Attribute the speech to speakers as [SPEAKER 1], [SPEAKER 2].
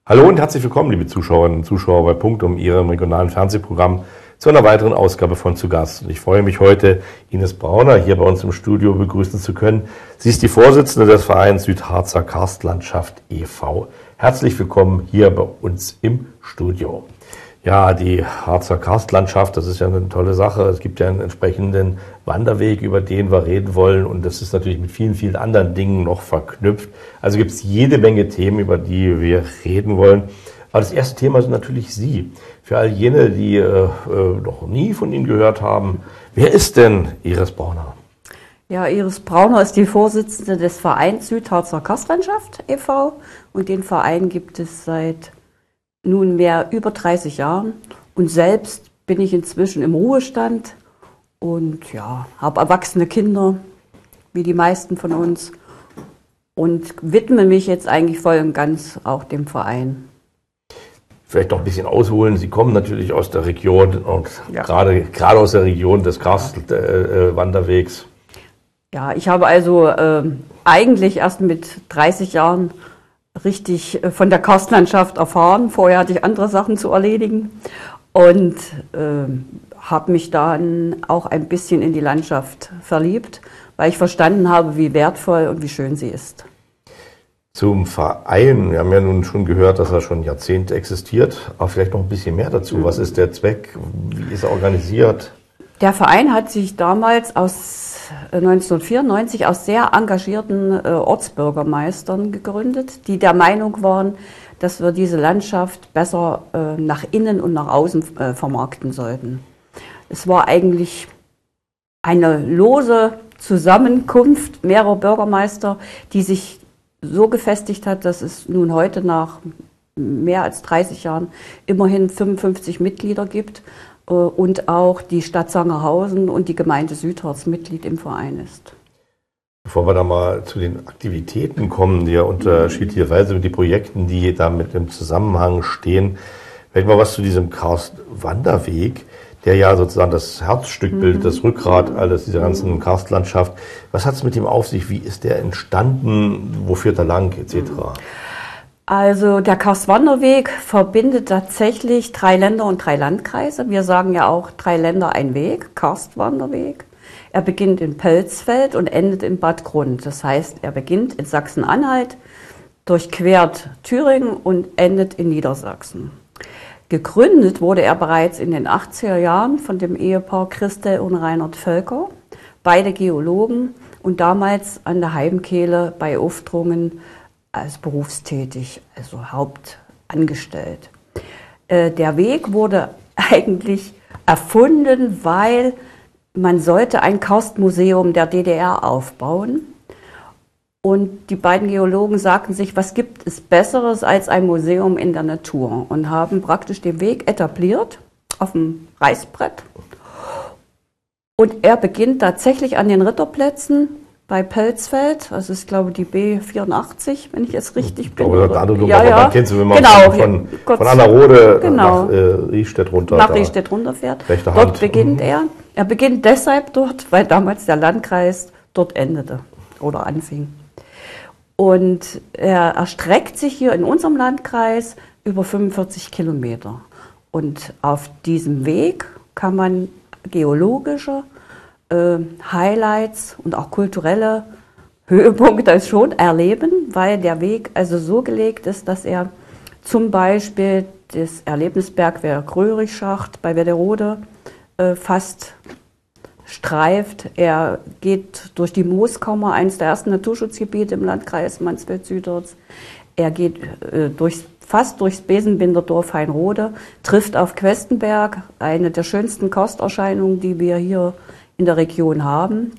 [SPEAKER 1] Hallo und herzlich willkommen, liebe Zuschauerinnen und Zuschauer bei Punktum, Ihrem regionalen Fernsehprogramm, zu einer weiteren Ausgabe von Zu Gast. Und ich freue mich heute, Ines Brauner hier bei uns im Studio begrüßen zu können. Sie ist die Vorsitzende des Vereins Südharzer Karstlandschaft e.V. Herzlich willkommen hier bei uns im Studio. Ja, die Harzer Karstlandschaft, das ist ja eine tolle Sache. Es gibt ja einen entsprechenden Wanderweg, über den wir reden wollen. Und das ist natürlich mit vielen, vielen anderen Dingen noch verknüpft. Also gibt es jede Menge Themen, über die wir reden wollen. Aber das erste Thema sind natürlich Sie. Für all jene, die noch nie von Ihnen gehört haben. Wer ist denn Iris Brauner?
[SPEAKER 2] Ja, Iris Brauner ist die Vorsitzende des Vereins Südharzer Karstlandschaft e.V. Und den Verein gibt es seit nunmehr über 30 Jahren. Und selbst bin ich inzwischen im Ruhestand und ja, habe erwachsene Kinder, wie die meisten von uns. Und widme mich jetzt eigentlich voll und ganz auch dem Verein.
[SPEAKER 1] Vielleicht noch ein bisschen ausholen. Sie kommen natürlich aus der Region und ja, gerade aus der Region des Karstwanderwegs.
[SPEAKER 2] Ja, ich habe also eigentlich erst mit 30 Jahren richtig von der Karstlandschaft erfahren. Vorher hatte ich andere Sachen zu erledigen und habe mich dann auch ein bisschen in die Landschaft verliebt, weil ich verstanden habe, wie wertvoll und wie schön sie ist.
[SPEAKER 1] Zum Verein, wir haben ja nun schon gehört, dass er schon Jahrzehnte existiert, aber vielleicht noch ein bisschen mehr dazu. Was ist der Zweck? Wie ist er organisiert?
[SPEAKER 2] Der Verein hat sich damals 1994 aus sehr engagierten Ortsbürgermeistern gegründet, die der Meinung waren, dass wir diese Landschaft besser nach innen und nach außen vermarkten sollten. Es war eigentlich eine lose Zusammenkunft mehrerer Bürgermeister, die sich so gefestigt hat, dass es nun heute nach mehr als 30 Jahren immerhin 55 Mitglieder gibt. Und auch die Stadt Sangerhausen und die Gemeinde Südharz Mitglied im Verein ist.
[SPEAKER 1] Bevor wir da mal zu den Aktivitäten kommen, die ja unterschiedlicherweise mit den Projekten, die damit im Zusammenhang stehen, vielleicht mal was zu diesem Karstwanderweg, der ja sozusagen das Herzstück bildet, das Rückgrat alles dieser ganzen Karstlandschaft. Was hat es mit dem auf sich? Wie ist der entstanden? Wo führt er lang, etc.?
[SPEAKER 2] Also der Karstwanderweg verbindet tatsächlich 3 Länder und 3 Landkreise. Wir sagen ja auch 3 Länder, ein Weg, Karstwanderweg. Er beginnt in Pölzfeld und endet in Bad Grund. Das heißt, er beginnt in Sachsen-Anhalt, durchquert Thüringen und endet in Niedersachsen. Gegründet wurde er bereits in den 80er Jahren von dem Ehepaar Christel und Reinhard Völker, beide Geologen und damals an der Heimkehle bei Uftrungen als berufstätig, also hauptangestellt. Der Weg wurde eigentlich erfunden, weil man sollte ein Karstmuseum der DDR aufbauen. Und die beiden Geologen sagten sich, was gibt es Besseres als ein Museum in der Natur? Und haben praktisch den Weg etabliert auf dem Reißbrett. Und er beginnt tatsächlich an den Ritterplätzen bei Pölzfeld, das ist, glaube ich, die B84, wenn ich jetzt richtig bin.
[SPEAKER 1] Man kennt sie, wenn man von Annerode nach Riestedt runter.
[SPEAKER 2] Nach Riestedt runterfährt. Dort beginnt er. Er beginnt deshalb dort, weil damals der Landkreis dort endete oder anfing. Und er erstreckt sich hier in unserem Landkreis über 45 Kilometer. Und auf diesem Weg kann man geologische Highlights und auch kulturelle Höhepunkte schon erleben, weil der Weg also so gelegt ist, dass er zum Beispiel das Erlebnisbergwerk Röhrichschacht bei Werderode fast streift. Er geht durch die Mooskammer, eines der ersten Naturschutzgebiete im Landkreis Mansfeld-Südharz. Er geht fast durchs Besenbinderdorf Heinrode, trifft auf Questenberg, eine der schönsten Karsterscheinungen, die wir hier in der Region haben.